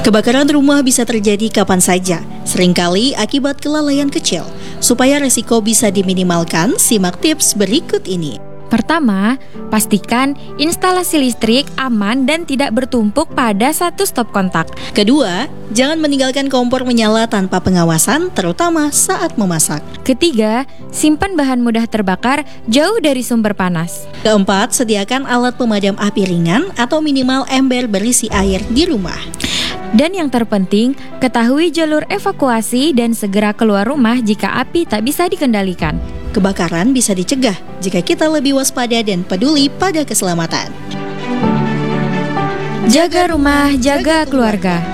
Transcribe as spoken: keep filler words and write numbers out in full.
Kebakaran rumah bisa terjadi kapan saja, seringkali akibat kelalaian kecil. Supaya resiko bisa diminimalkan, simak tips berikut ini. Pertama, pastikan instalasi listrik aman dan tidak bertumpuk pada satu stop kontak. Kedua, jangan meninggalkan kompor menyala tanpa pengawasan, terutama saat memasak. Ketiga, simpan bahan mudah terbakar jauh dari sumber panas. Keempat, sediakan alat pemadam api ringan atau minimal ember berisi air di rumah. Dan yang terpenting, ketahui jalur evakuasi dan segera keluar rumah jika api tak bisa dikendalikan. Kebakaran bisa dicegah jika kita lebih waspada dan peduli pada keselamatan. Jaga rumah, jaga keluarga.